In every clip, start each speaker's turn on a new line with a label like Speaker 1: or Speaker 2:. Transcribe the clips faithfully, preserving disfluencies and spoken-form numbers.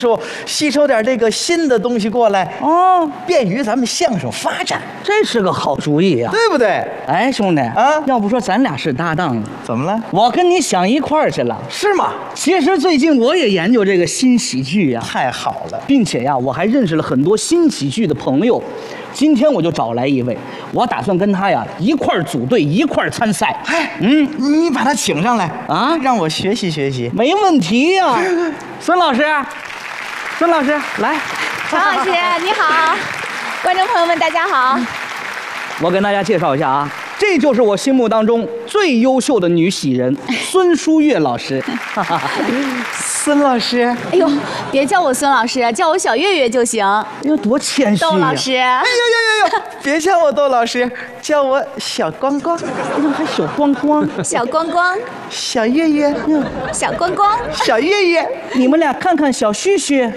Speaker 1: 说吸收点这个新的东西过来，
Speaker 2: 哦，
Speaker 1: 便于咱们相声发展，
Speaker 2: 这是个好主意啊！
Speaker 1: 对不对？
Speaker 2: 哎，兄弟
Speaker 1: 啊，
Speaker 2: 要不说咱俩是搭档，
Speaker 1: 怎么了？
Speaker 2: 我跟你想一块儿去了。
Speaker 1: 是吗？
Speaker 2: 其实最近我也研究这个新喜剧呀、
Speaker 1: 太好了，
Speaker 2: 并且呀，我还认识了很多新喜剧的朋友。今天我就找来一位，我打算跟他呀一块儿组队，一块儿参赛。
Speaker 1: 哎，
Speaker 2: 嗯，
Speaker 1: 你把他请上来
Speaker 2: 啊
Speaker 1: 让我学习学习。
Speaker 2: 没问题呀、孙老师，孙老师来，
Speaker 3: 常老师你好，观众朋友们大家好。
Speaker 2: 我跟大家介绍一下啊，这就是我心目当中最优秀的女喜人孙淑月老师。
Speaker 1: 孙老师，
Speaker 3: 哎呦，别叫我孙老师，叫我小月月就行。
Speaker 2: 哎呦，多谦虚呀！
Speaker 3: 窦老师，
Speaker 1: 哎呦呦呦呦，别叫我窦老师，叫我小光光，
Speaker 2: 哎呦，还小光光，
Speaker 3: 小光光，
Speaker 1: 小月月，
Speaker 3: 小光光，
Speaker 1: 小月月。
Speaker 2: 你们俩看看小旭旭。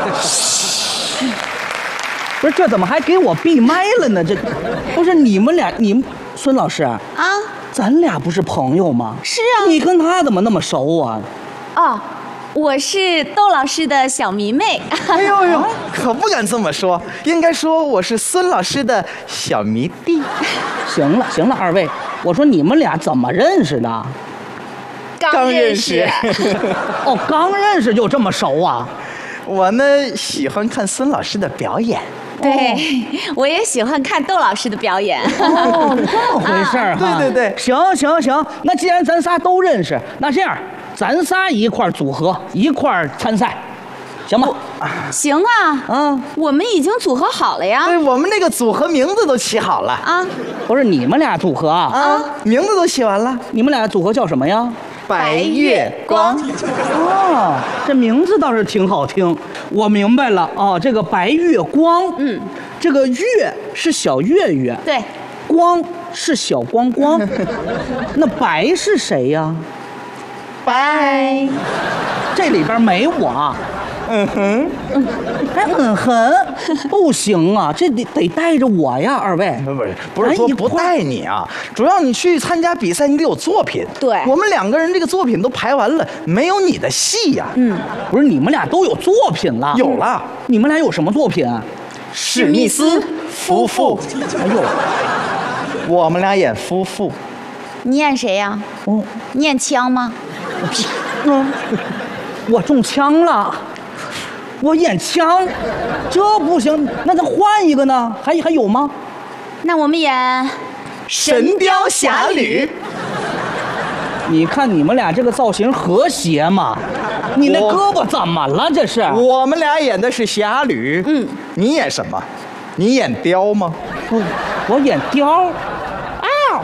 Speaker 2: 不是，这怎么还给我闭麦了呢？这不是你们俩，你们孙老师啊，咱俩不是朋友吗？
Speaker 3: 是啊。
Speaker 2: 你跟他怎么那么熟啊？
Speaker 3: 哦，我是窦老师的小迷妹。
Speaker 1: 哎呦呦，可不敢这么说，应该说我是孙老师的小迷弟。
Speaker 2: 行了行了，二位，我说你们俩怎么认识的？
Speaker 3: 刚认识。
Speaker 2: 哦，刚认识就这么熟啊？
Speaker 1: 我呢喜欢看孙老师的表演。
Speaker 3: 对，我也喜欢看窦老师的表演。
Speaker 2: 哦，这么回事儿哈。
Speaker 1: 对对对，
Speaker 2: 行行行，那既然咱仨都认识，那这样咱仨一块儿组合，一块儿参赛，行吗？
Speaker 3: 行啊，
Speaker 2: 啊，
Speaker 3: 我们已经组合好了呀。
Speaker 1: 对，我们那个组合名字都起好了
Speaker 3: 啊，
Speaker 2: 不是你们俩组合啊？
Speaker 1: 啊，名字都起完了。
Speaker 2: 你们俩组合叫什么呀？
Speaker 1: 白月光。
Speaker 2: 哦，这名字倒是挺好听。我明白了哦，这个白月光，
Speaker 3: 嗯，
Speaker 2: 这个月是小月月，
Speaker 3: 对，
Speaker 2: 光是小光光，那白是谁呀？
Speaker 3: 拜。
Speaker 2: 这里边没我。
Speaker 1: 嗯哼，
Speaker 2: 还嗯哼，不行啊，这得得带着我呀，二位。
Speaker 1: 不是不是说不带你啊，主要你去参加比赛，你得有作品。
Speaker 3: 对，
Speaker 1: 我们两个人这个作品都排完了，没有你的戏呀。
Speaker 3: 嗯，
Speaker 2: 不是你们俩都有作品了？
Speaker 1: 有了。
Speaker 2: 你们俩有什么作品？
Speaker 1: 史密斯夫妇。
Speaker 2: 哎呦，
Speaker 1: 我们俩演夫妇。
Speaker 3: 你演谁呀？
Speaker 2: 哦，
Speaker 3: 你演枪吗？
Speaker 2: 嗯，我中枪了。我演枪，这不行，那咱换一个呢？还还有吗？
Speaker 3: 那我们演《
Speaker 1: 神雕侠侣》。
Speaker 2: 你看你们俩这个造型和谐吗？你那胳膊怎么了？这是？
Speaker 1: 我们俩演的是侠侣。
Speaker 3: 嗯，
Speaker 1: 你演什么？你演雕吗？
Speaker 2: 我我演雕。啊！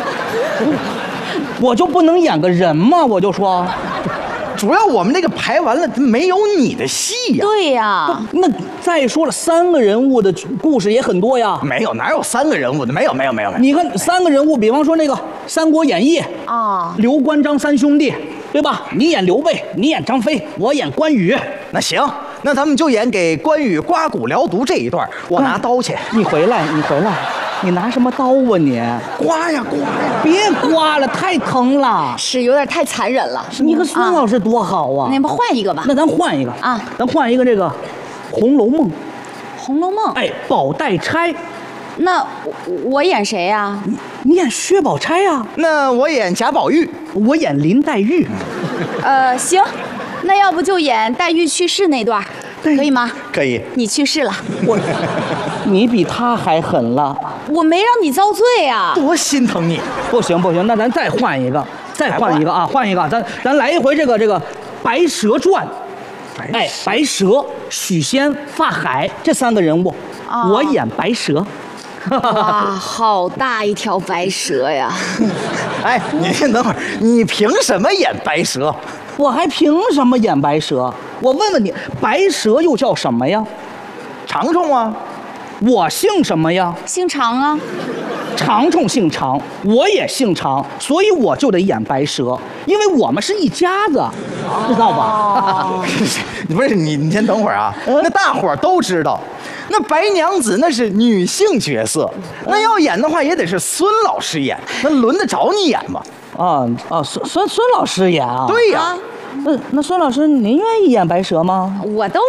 Speaker 2: 我就不能演个人吗？我就说。
Speaker 1: 主要我们那个排完了，没有你的戏呀。
Speaker 3: 对呀。
Speaker 2: 那再说了，三个人物的故事也很多呀。
Speaker 1: 没有，哪有三个人物的？没有，没有，没有，没有。
Speaker 2: 你看三个人物，比方说那个《三国演义》
Speaker 3: 啊，
Speaker 2: 刘关张三兄弟，对吧？你演刘备，你演张飞，我演关羽。
Speaker 1: 那行，那咱们就演给关羽刮骨疗毒这一段，我拿刀去。
Speaker 2: 你回来，你回来，你拿什么刀啊你？
Speaker 1: 刮呀刮呀！
Speaker 2: 别刮了，太疼了。
Speaker 3: 是有点太残忍了。
Speaker 2: 你和孙老师多好啊！
Speaker 3: 那不换一个吧？
Speaker 2: 那咱换一个
Speaker 3: 啊，
Speaker 2: 咱换一个这个《红楼梦》。
Speaker 3: 《红楼梦》
Speaker 2: 哎，宝黛钗，
Speaker 3: 那我我演谁呀？
Speaker 2: 你你演薛宝钗呀？
Speaker 1: 那我演贾宝玉，
Speaker 2: 我演林黛玉。
Speaker 3: 呃，行，那要不就演黛玉去世那段，可以吗？
Speaker 1: 可以。
Speaker 3: 你去世了，
Speaker 2: 我，你比他还狠了。
Speaker 3: 我没让你遭罪啊！
Speaker 1: 多心疼你。
Speaker 2: 不行不行，那咱再换一个，再换一个啊，换一个，咱咱来一回这个这个《白蛇传》。 哎，白蛇、许仙、法海这三个人物，哦、我演白蛇。
Speaker 3: 哇，好大一条白蛇呀！
Speaker 1: 哎，你先等会儿，你凭什么演白蛇？
Speaker 2: 我还凭什么演白蛇？我问问你，白蛇又叫什么呀？
Speaker 1: 长虫啊。
Speaker 2: 我姓什么呀？
Speaker 3: 姓常啊。
Speaker 2: 长虫姓常，我也姓常，所以我就得演白蛇，因为我们是一家子，知道吧？
Speaker 1: 哦、不是你，你先等会儿啊。那大伙儿都知道，那白娘子那是女性角色，那要演的话也得是孙老师演，那轮得着你演吗？
Speaker 2: 啊啊，孙孙孙老师演啊？
Speaker 1: 对呀、啊。
Speaker 2: 那那孙老师，您愿意演白蛇吗？
Speaker 3: 我都